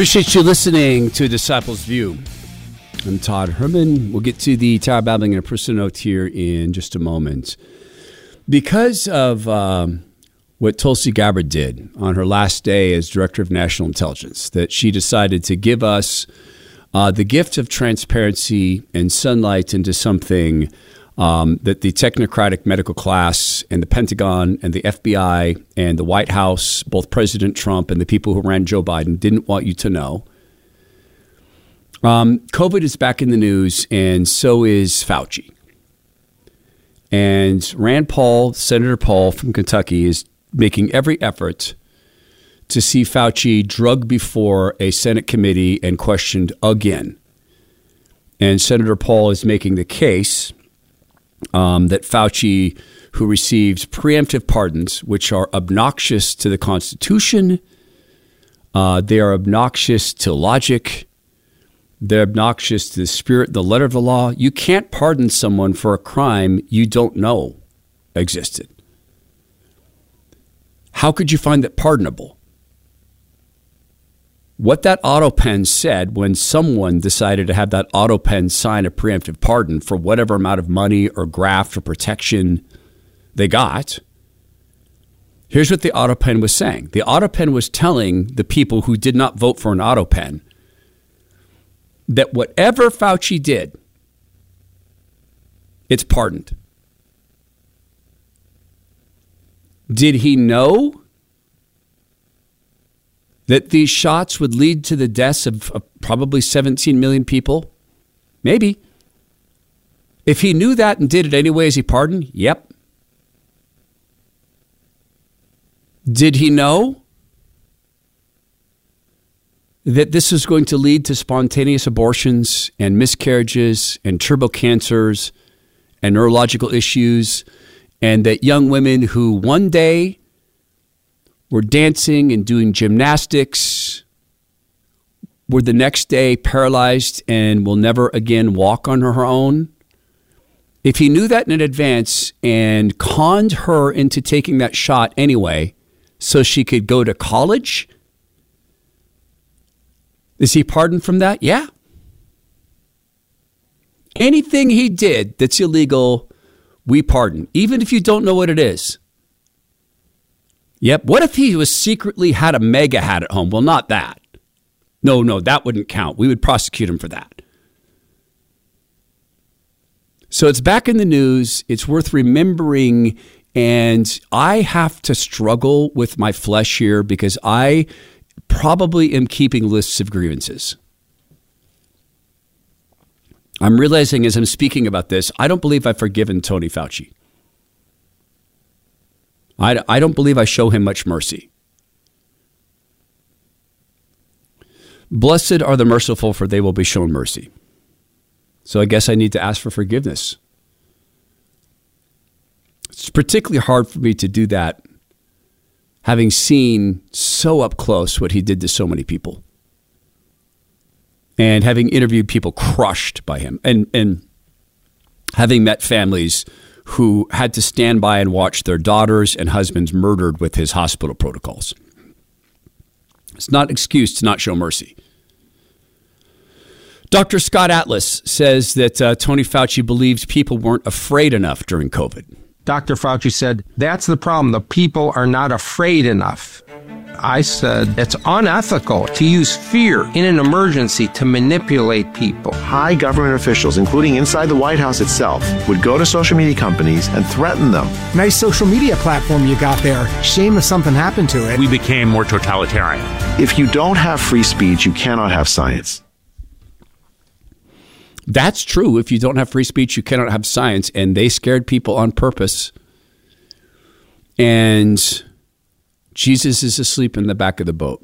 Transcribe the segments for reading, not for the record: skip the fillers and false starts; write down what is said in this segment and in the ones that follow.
Appreciate you listening to Disciples View. I'm Todd Herman. We'll get to the Tower Babbling and a personal note here in just a moment. Because of what Tulsi Gabbard did on her last day as Director of National Intelligence, that she decided to give us the gift of transparency and sunlight into something that the technocratic medical class and the Pentagon and the FBI and the White House, both President Trump and the people who ran Joe Biden, didn't want you to know. COVID is back in the news, and so is Fauci. And Rand Paul, Senator Paul from Kentucky, is making every effort to see Fauci drugged before a Senate committee and questioned again. And Senator Paul is making the case that Fauci, who received preemptive pardons, which are obnoxious to the Constitution, they are obnoxious to logic, they're obnoxious to the spirit, the letter of the law. You can't pardon someone for a crime you don't know existed. How could you find that pardonable? What that auto pen said when someone decided to have that auto pen sign a preemptive pardon for whatever amount of money or graft or protection they got, here's what the auto pen was saying. The auto pen was telling the people who did not vote for an auto pen that whatever Fauci did, it's pardoned. Did he know that these shots would lead to the deaths of probably 17 million people? Maybe. If he knew that and did it anyway, is he pardoned? Yep. Did he know that this is going to lead to spontaneous abortions and miscarriages and turbo cancers and neurological issues, and that young women who one day were dancing and doing gymnastics were the next day paralyzed and will never again walk on her own? If he knew that in advance and conned her into taking that shot anyway so she could go to college, is he pardoned from that? Yeah. Anything he did that's illegal, we pardon, even if you don't know what it is. Yep. What if he was secretly had a mega hat at home? Well, not that. No, that wouldn't count. We would prosecute him for that. So it's back in the news. It's worth remembering. And I have to struggle with my flesh here because I probably am keeping lists of grievances. I'm realizing as I'm speaking about this, I don't believe I've forgiven Tony Fauci. I don't believe I show him much mercy. Blessed are the merciful, for they will be shown mercy. So I guess I need to ask for forgiveness. It's particularly hard for me to do that, having seen so up close what he did to so many people. And having interviewed people crushed by him. And having met families who had to stand by and watch their daughters and husbands murdered with his hospital protocols. It's not an excuse to not show mercy. Dr. Scott Atlas says that Tony Fauci believes people weren't afraid enough during COVID. Dr. Fauci said, that's the problem. The people are not afraid enough. I said, it's unethical to use fear in an emergency to manipulate people. High government officials, including inside the White House itself, would go to social media companies and threaten them. Nice social media platform you got there. Shame if something happened to it. We became more totalitarian. If you don't have free speech, you cannot have science. That's true. If you don't have free speech, you cannot have science. And they scared people on purpose. And Jesus is asleep in the back of the boat.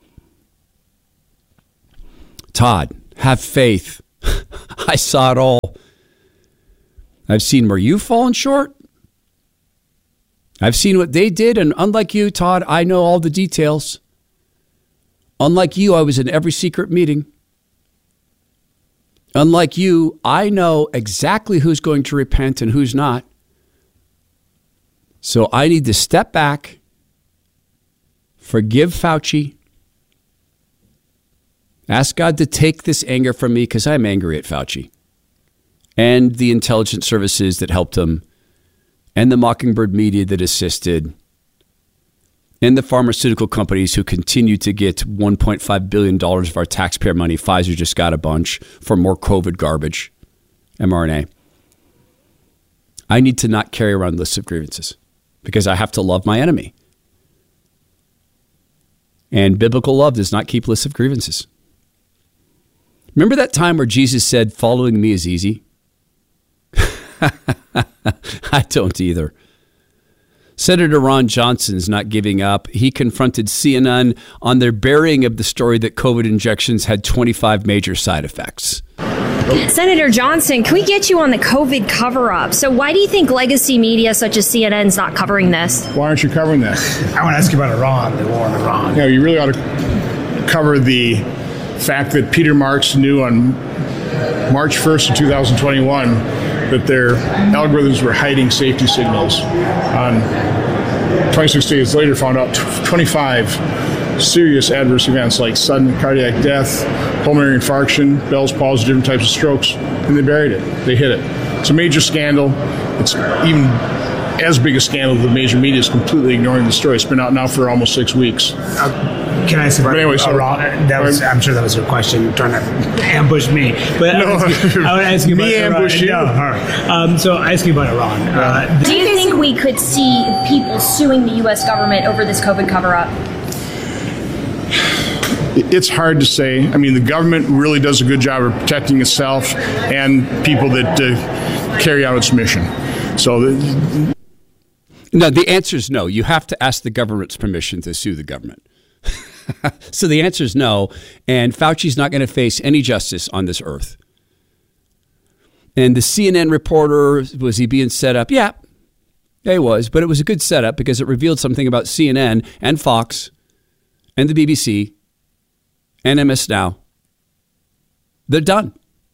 Todd, have faith. I saw it all. I've seen where you've fallen short. I've seen what they did. And unlike you, Todd, I know all the details. Unlike you, I was in every secret meeting. Unlike you, I know exactly who's going to repent and who's not. So I need to step back, forgive Fauci, Ask God to take this anger from me because I'm angry at Fauci and the intelligence services that helped him and the Mockingbird media that assisted and the pharmaceutical companies who continue to get $1.5 billion of our taxpayer money. Pfizer just got a bunch for more COVID garbage, mRNA. I need to not carry around lists of grievances because I have to love my enemy. And biblical love does not keep lists of grievances. Remember that time where Jesus said, following me is easy? I don't either. Senator Ron Johnson's not giving up. He confronted CNN on their burying of the story that COVID injections had 25 major side effects. Senator Johnson, can we get you on the COVID cover-up? So why do you think legacy media such as CNN is not covering this? Why aren't you covering this? I want to ask you about Iran, the war in Iran. You really ought to cover the fact that Peter Marks knew on March 1st of 2021 that their algorithms were hiding safety signals. 26 days later, found out 25 serious adverse events like sudden cardiac death, pulmonary infarction, Bell's palsy, different types of strokes, and they buried it. They hid it. It's a major scandal. It's even as big a scandal that the major media is completely ignoring the story. It's been out now for almost 6 weeks. Can I say, I'm sure that was your question, trying to ambush me. But I would ask you about me Iran. ambush you? No, all right. So I ask you about Iran. Do you think we could see people suing the U.S. government over this COVID cover-up? It's hard to say. I mean, the government really does a good job of protecting itself and people that carry out its mission. No, the answer is no. You have to ask the government's permission to sue the government. So the answer is no. And Fauci's not going to face any justice on this earth. And the CNN reporter, was he being set up? Yeah, he was. But it was a good setup because it revealed something about CNN and Fox and the BBC and MS Now. They're done.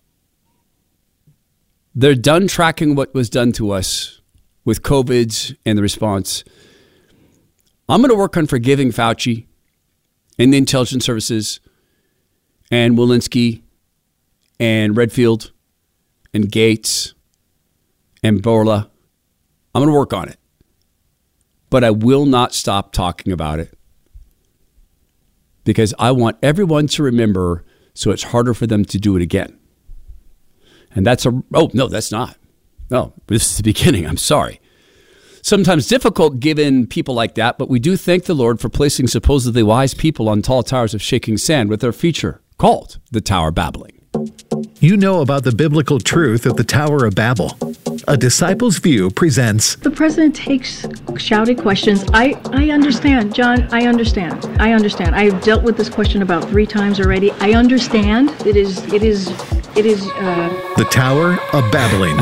They're done tracking what was done to us with COVID and the response. I'm going to work on forgiving Fauci and the intelligence services and Walensky and Redfield and Gates and Borla. I'm going to work on it. But I will not stop talking about it because I want everyone to remember so it's harder for them to do it again. And that's that's not. No, this is the beginning. I'm sorry. Sometimes difficult given people like that, but we do thank the Lord for placing supposedly wise people on tall towers of shaking sand with their feature called the Tower Babbling. You know about the biblical truth of the Tower of Babel. A Disciple's View presents... The president takes shouted questions. I understand, John. I understand. I've dealt with this question about 3 times already. I understand. It is. The Tower of Babbling.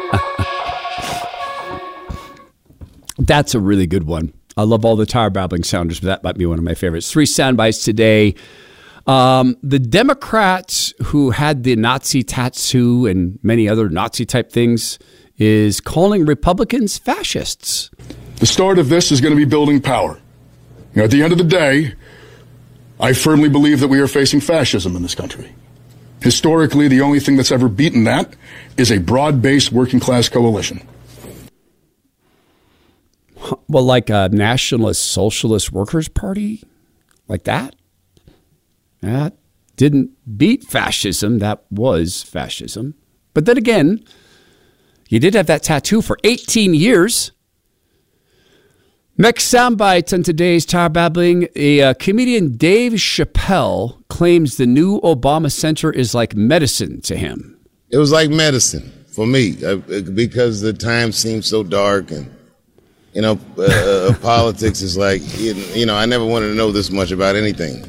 That's a really good one. I love all the Tower Babbling sounders, but that might be one of my favorites. 3 sound bites today. The Democrats who had the Nazi tattoo and many other Nazi type things is calling Republicans fascists. The start of this is going to be building power. At the end of the day, I firmly believe that we are facing fascism in this country. Historically, the only thing that's ever beaten that is a broad-based working class coalition. Well, like a Nationalist Socialist Workers' Party? Like that? That didn't beat fascism. That was fascism. But then again, you did have that tattoo for 18 years. Next soundbite on today's Tower Babbling. A comedian Dave Chappelle claims the new Obama Center is like medicine to him. It was like medicine for me because the time seemed so dark and, politics is like, I never wanted to know this much about anything.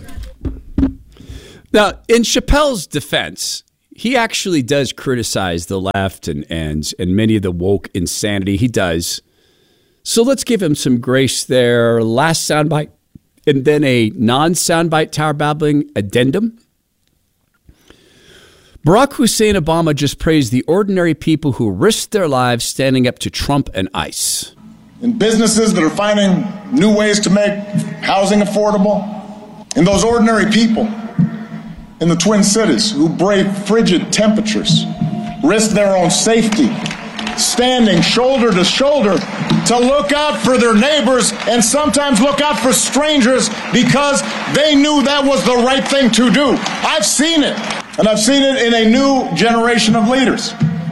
Now, in Chappelle's defense, he actually does criticize the left and many of the woke insanity. He does. So let's give him some grace there. Last soundbite, and then a non-soundbite Tower Babbling addendum. Barack Hussein Obama just praised the ordinary people who risked their lives standing up to Trump and ICE. In businesses that are finding new ways to make housing affordable, in those ordinary people in the Twin Cities who brave frigid temperatures, risk their own safety, standing shoulder to shoulder to look out for their neighbors and sometimes look out for strangers because they knew that was the right thing to do. I've seen it, and I've seen it in a new generation of leaders.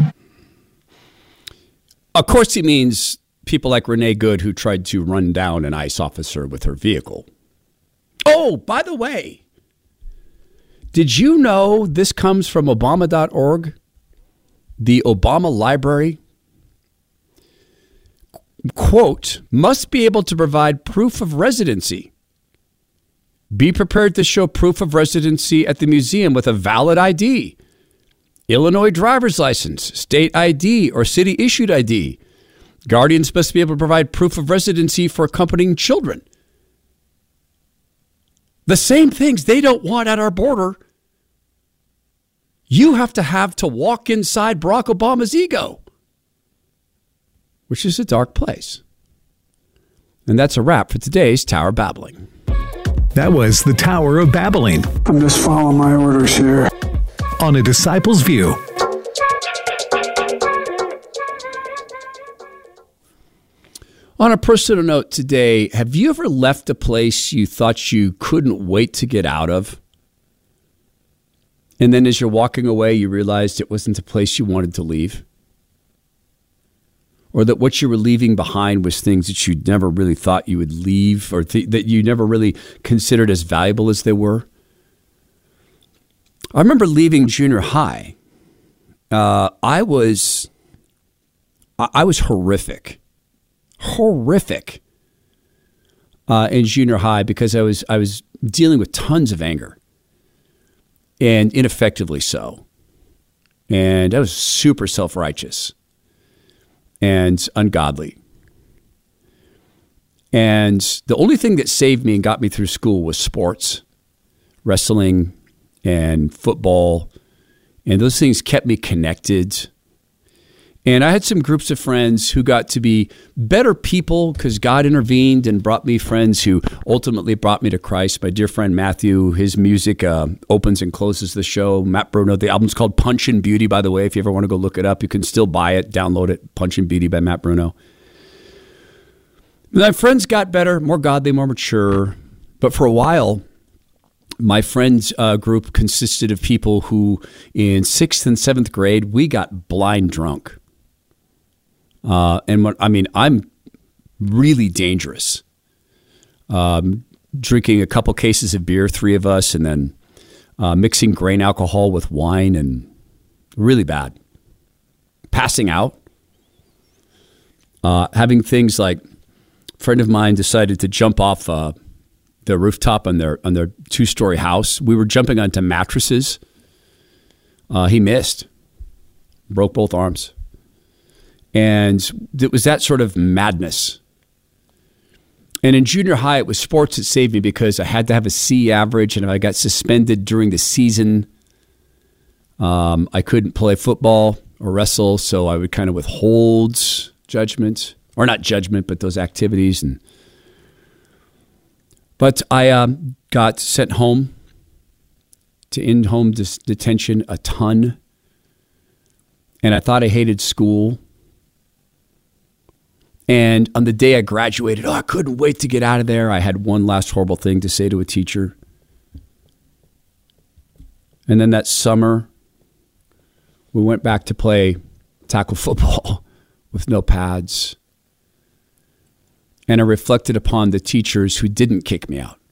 Of course, he means people like Renee Good, who tried to run down an ICE officer with her vehicle. Oh, by the way, did you know this comes from Obama.org, the Obama Library? Quote, must be able to provide proof of residency. Be prepared to show proof of residency at the museum with a valid ID, Illinois driver's license, state ID, or city-issued ID. Guardians must be able to provide proof of residency for accompanying children. The same things they don't want at our border, you have to walk inside Barack Obama's ego, which is a dark place. And that's a wrap for today's Tower Babbling. That was the Tower of Babbling. I'm just following my orders here. On A Disciple's View. On a personal note today, have you ever left a place you thought you couldn't wait to get out of? And then as you're walking away, you realized it wasn't a place you wanted to leave? Or that what you were leaving behind was things that you never really thought you would leave, or that you never really considered as valuable as they were? I remember leaving junior high. I was horrific in junior high because I was dealing with tons of anger, and ineffectively so. And I was super self-righteous and ungodly. And the only thing that saved me and got me through school was sports, wrestling and football. And those things kept me connected. And I had some groups of friends who got to be better people because God intervened and brought me friends who ultimately brought me to Christ. My dear friend Matthew, his music opens and closes the show. Matt Bruno, the album's called Punch and Beauty, by the way. If you ever want to go look it up, you can still buy it, download it, Punch and Beauty by Matt Bruno. My friends got better, more godly, more mature. But for a while, my friends group consisted of people who in 6th and 7th grade, we got blind drunk. I'm really dangerous. Drinking a couple cases of beer, 3 of us, and then mixing grain alcohol with wine, and really bad. Passing out. Having things like a friend of mine decided to jump off the rooftop on their 2-story house. We were jumping onto mattresses. He missed. Broke both arms. And it was that sort of madness. And in junior high, it was sports that saved me because I had to have a C average, and if I got suspended during the season, I couldn't play football or wrestle, so I would kind of withhold judgment, or not judgment, but those activities. But I got sent home to in-home detention a ton, and I thought I hated school. And on the day I graduated, I couldn't wait to get out of there. I had one last horrible thing to say to a teacher. And then that summer, we went back to play tackle football with no pads. And I reflected upon the teachers who didn't kick me out.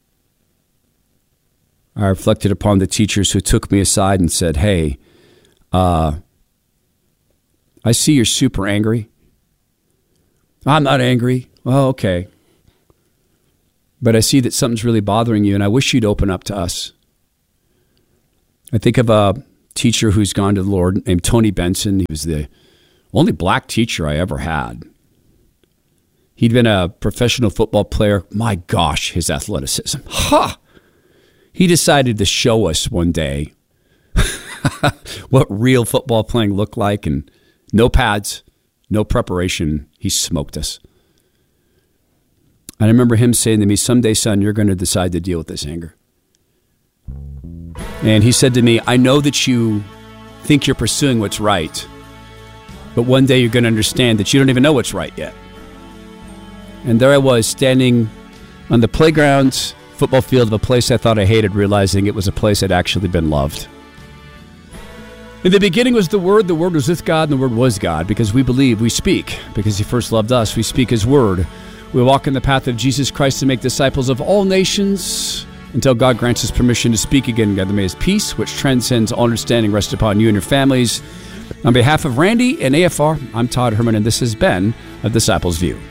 I reflected upon the teachers who took me aside and said, hey, I see you're super angry. I'm not angry. Well, okay. But I see that something's really bothering you, and I wish you'd open up to us. I think of a teacher who's gone to the Lord named Tony Benson. He was the only black teacher I ever had. He'd been a professional football player. My gosh, his athleticism. Ha! He decided to show us one day what real football playing looked like, and no pads, no preparation. He smoked us. And I remember him saying to me, someday, son, you're going to decide to deal with this anger. And he said to me, I know that you think you're pursuing what's right, but one day you're going to understand that you don't even know what's right yet. And there I was, standing on the playground, football field of a place I thought I hated, realizing it was a place I'd actually been loved. In the beginning was the Word was with God, and the Word was God, because we believe, we speak, because he first loved us, we speak his word. We walk in the path of Jesus Christ to make disciples of all nations until God grants us permission to speak again. God, may his peace, which transcends all understanding, rest upon you and your families. On behalf of Randy and AFR, I'm Todd Herman, and this has been A Disciple's View.